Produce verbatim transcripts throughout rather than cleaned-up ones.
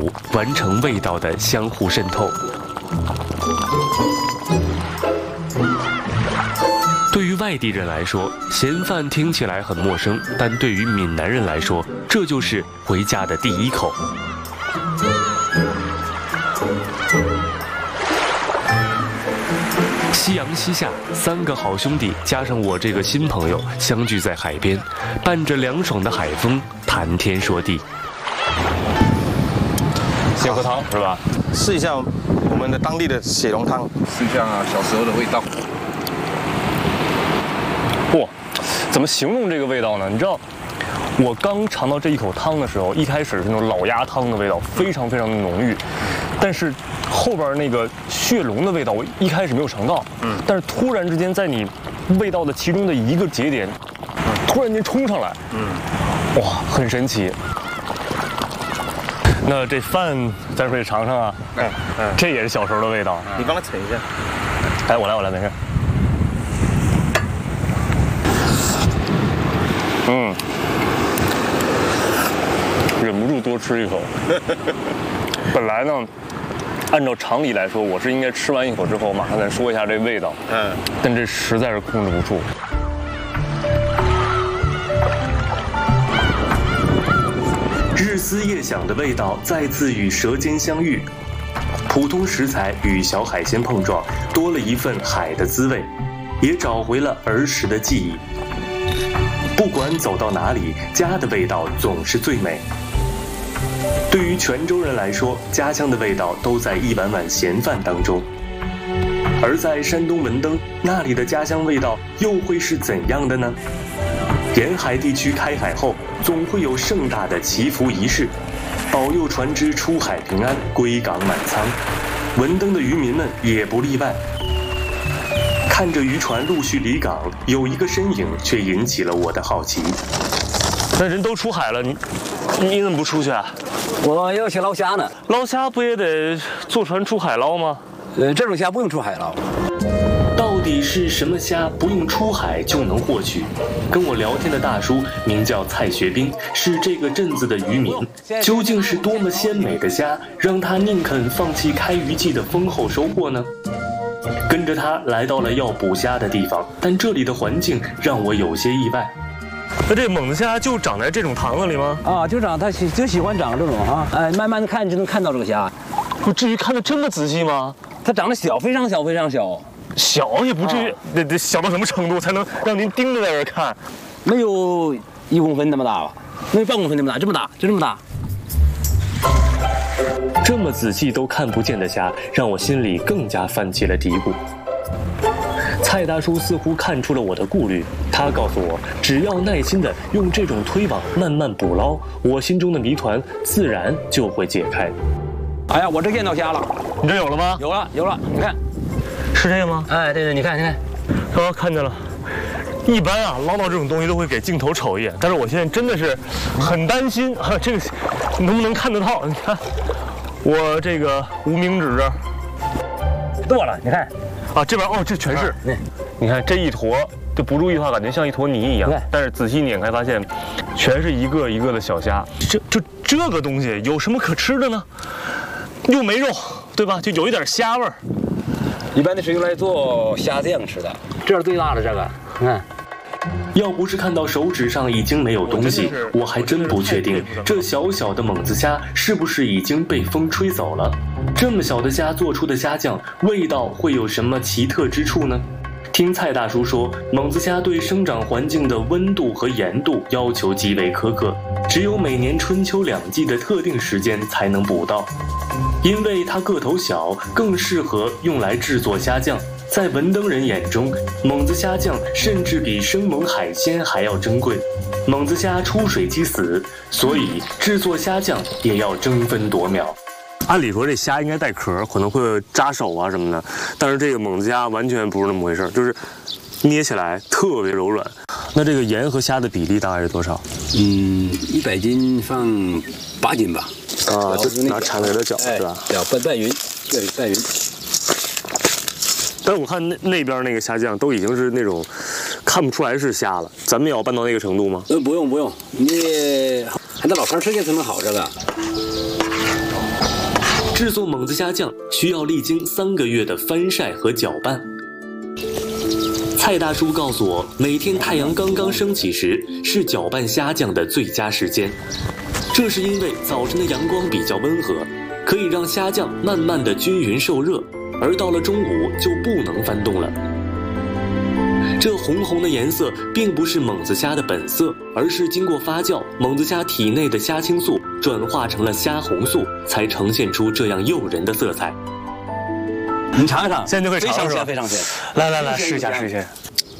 物，完成味道的相互渗透。对于外地人来说，咸饭听起来很陌生，但对于闽南人来说，这就是回家的第一口。夕阳西下，三个好兄弟加上我这个新朋友相聚在海边，伴着凉爽的海风，谈天说地。 先喝汤是吧？ 试一下我们的当地的血浓汤， 试一下小时候的味道。哇，怎么形容这个味道呢？你知道，我刚尝到这一口汤的时候，一开始是那种老鸭汤的味道，非常非常的浓郁，但是后边那个血浓的味道，我一开始没有尝到，嗯，但是突然之间在你味道的其中的一个节点，突然间冲上来，嗯，哇，很神奇。那这饭咱可以尝尝啊，嗯嗯，这也是小时候的味道。 你帮他盛一下。 哎，我来，我来，没事。嗯，忍不住多吃一口。本来呢，按照常理来说，我是应该吃完一口之后马上再说一下这味道。嗯，但这实在是控制不住。 日思夜想的味道再次与舌尖相遇，普通食材与小海鲜碰撞，多了一份海的滋味，也找回了儿时的记忆。不管走到哪里，家的味道总是最美。对于泉州人来说，家乡的味道都在一碗碗咸饭当中。而在山东文登，那里的家乡味道又会是怎样的呢？沿海地区开海后，总会有盛大的祈福仪式，保佑船只出海平安，归港满仓。文登的渔民们也不例外。看着渔船陆续离港，有一个身影却引起了我的好奇。 那人都出海了，你你怎么不出去啊？ 我要去捞虾呢。 捞虾不也得坐船出海捞吗？ 呃，这种虾不用出海捞。 到底是什么虾不用出海就能获取？跟我聊天的大叔名叫蔡学兵，是这个镇子的渔民。究竟是多么鲜美的虾，让他宁肯放弃开渔季的丰厚收获呢？跟着他来到了要捕虾的地方，但这里的环境让我有些意外。 那这猛子虾就长在这种塘子里吗？ 啊，就长它喜就喜欢长这种啊，哎，慢慢的看就能看到这个虾。 不至于看得这么仔细吗？ 它长得小，非常小，非常小。 小也不至于，得得小到什么程度才能让您盯着在这儿看？ 没有一公分那么大吧？没有半公分那么大，这么大，就这么大。 这么仔细都看不见的虾，让我心里更加泛起了嘀咕。蔡大叔似乎看出了我的顾虑，他告诉我，只要耐心地用这种推网慢慢捕捞，我心中的谜团自然就会解开。 哎呀，我这见到虾了， 你这有了吗？ 有了，有了，你看， 是这个吗？ 哎，对对，你看，你看， 刚刚看见了。一般啊，捞到这种东西都会给镜头瞅一眼，但是我现在真的是很担心啊，这个能不能看得到？你看，我这个无名指这儿剁了，你看， 啊，这边哦，这全是， 啊、你你看这一坨，就不注意的话，感觉像一坨泥一样，但是仔细碾开发现，全是一个一个的小虾。这就这个东西有什么可吃的呢？又没肉，对吧？就有一点虾味儿。 一般的是用来做虾酱吃的，这是最大的这个，你看。 要不是看到手指上已经没有东西，我还真不确定这小小的猛子虾是不是已经被风吹走了。这么小的虾做出的虾酱，味道会有什么奇特之处呢？听蔡大叔说，猛子虾对生长环境的温度和盐度要求极为苛刻，只有每年春秋两季的特定时间才能捕到。因为它个头小，更适合用来制作虾酱。在文登人眼中，猛子虾酱甚至比生猛海鲜还要珍贵。猛子虾出水即死，所以制作虾酱也要争分夺秒。 按理说这虾应该带壳，可能会扎手啊什么的，但是这个猛子虾完全不是那么回事，就是捏起来特别柔软。那这个盐和虾的比例大概是多少？ 嗯，一百斤放八斤吧。 啊，就拿铲子给它搅，是吧？ 搅拌拌匀，对，拌匀。 但是我看那那边那个虾酱都已经是那种看不出来是虾了，咱们也要拌到那个程度吗？ 呃，不用不用，你还得老汤吃去才能好这个。 制作猛子虾酱需要历经三个月的翻晒和搅拌。蔡大叔告诉我，每天太阳刚刚升起时是搅拌虾酱的最佳时间，这是因为早晨的阳光比较温和，可以让虾酱慢慢的均匀受热，而到了中午就不能翻动了。这红红的颜色并不是猛子虾的本色，而是经过发酵，猛子虾体内的虾青素转化成了虾红素，才呈现出这样诱人的色彩。 你尝尝， 现在就可以尝是吧？ 非常鲜， 来来来，试一下试一下。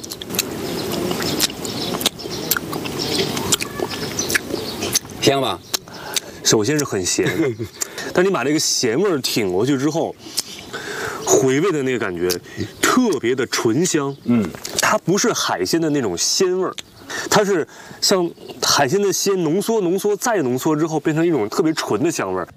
香吧？ 首先是很咸，但你把这个咸味儿挺过去之后，回味的那个感觉特别的醇香。嗯，它不是海鲜的那种鲜味儿，它是像海鲜的鲜浓缩、浓缩再浓缩之后，变成一种特别纯的香味儿。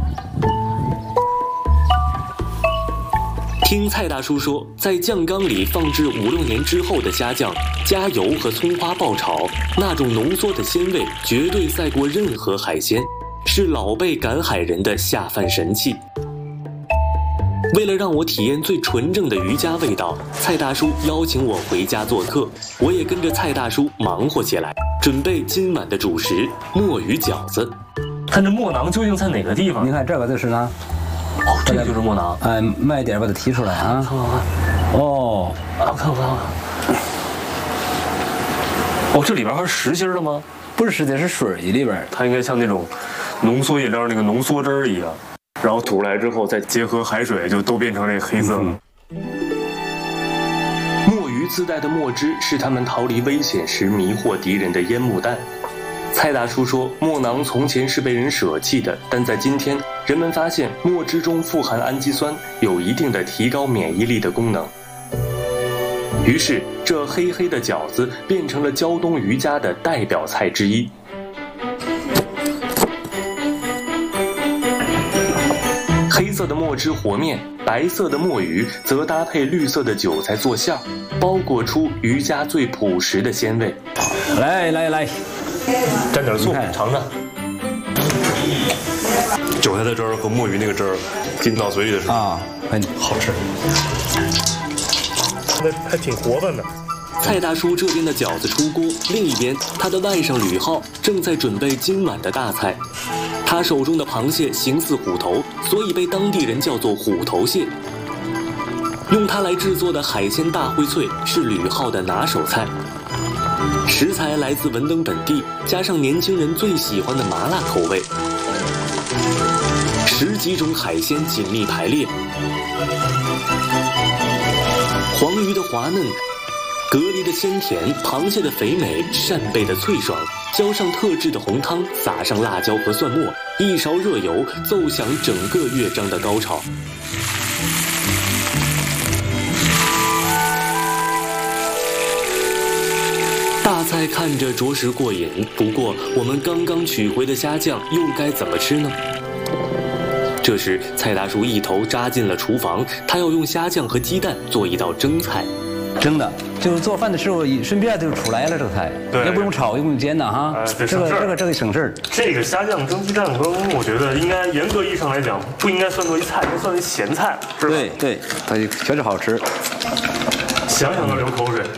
听蔡大叔说，在酱缸里放置五六年之后的虾酱，加油和葱花爆炒，那种浓缩的鲜味绝对赛过任何海鲜，是老辈赶海人的下饭神器。为了让我体验最纯正的渔家味道，蔡大叔邀请我回家做客，我也跟着蔡大叔忙活起来，准备今晚的主食——墨鱼饺子。 看这墨囊究竟在哪个地方？ 你看这个就是呢。 哦，这个就是墨囊。 哎，慢一点把它提出来啊！ 看看看。哦，啊，看看看。哦，这里边还是实心的吗？ 不是实心，是水里边。 它应该像那种浓缩饮料那个浓缩汁儿一样，然后吐出来之后再结合海水，就都变成这个黑色了。 嗯、墨鱼自带的墨汁是他们逃离危险时迷惑敌人的烟幕弹。蔡大叔说，墨囊从前是被人舍弃的，但在今天，人们发现墨汁中富含氨基酸，有一定的提高免疫力的功能。于是，这黑黑的饺子变成了胶东渔家的代表菜之一。黑色的墨汁和面，白色的墨鱼则搭配绿色的韭菜做馅儿，包裹出渔家最朴实的鲜味。 来来来。 蘸点醋，尝尝。韭菜的汁儿和墨鱼那个汁儿进到嘴里的时候啊，很好吃。那还挺活泛的。 蔡大叔这边的饺子出锅，另一边他的外甥吕浩正在准备今晚的大菜。他手中的螃蟹形似虎头，所以被当地人叫做虎头蟹。用它来制作的海鲜大烩脆是吕浩的拿手菜。食材来自文登本地，加上年轻人最喜欢的麻辣口味，十几种海鲜紧密排列，黄鱼的滑嫩，蛤蜊的鲜甜，螃蟹的肥美，扇贝的脆爽，浇上特制的红汤，撒上辣椒和蒜末，一勺热油，奏响整个乐章的高潮。大菜看着着实过瘾，不过我们刚刚取回的虾酱又该怎么吃呢？这时，蔡大叔一头扎进了厨房，他要用虾酱和鸡蛋做一道蒸菜。 蒸的，就是做饭的时候顺便就出来了，这个菜也不用炒，也不用煎的哈。 哎、 这个这个这个省事儿。 这个虾酱蒸鸡蛋羹，我觉得应该严格意义上来讲，不应该算作一菜，应该算为咸菜，是吧？ 对对，它确实好吃， 想想都流口水。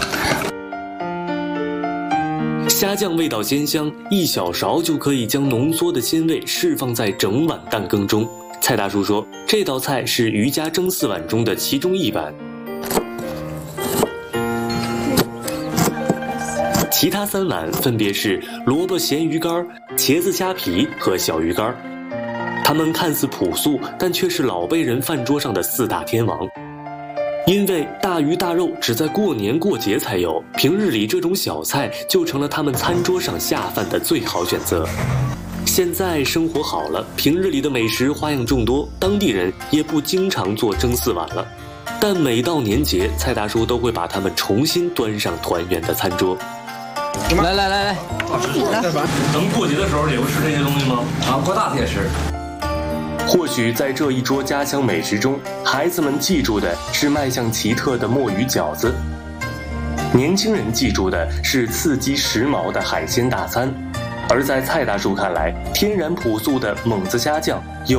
虾酱味道鲜香，一小勺就可以将浓缩的鲜味释放在整碗蛋羹中。蔡大叔说，这道菜是渔家蒸四碗中的其中一碗，其他三碗分别是萝卜咸鱼干、茄子虾皮和小鱼干。它们看似朴素，但却是老辈人饭桌上的四大天王。因为大鱼大肉只在过年过节才有，平日里这种小菜就成了他们餐桌上下饭的最好选择。现在生活好了，平日里的美食花样众多，当地人也不经常做蒸四碗了。但每到年节，蔡大叔都会把它们重新端上团圆的餐桌。 来来来来， 咱们过节的时候也会吃这些东西吗？ 啊，过大节吃。 或许在这一桌家乡美食中，孩子们记住的是卖相奇特的墨鱼饺子，年轻人记住的是刺激时髦的海鲜大餐。而在蔡大叔看来，天然朴素的猛子虾酱有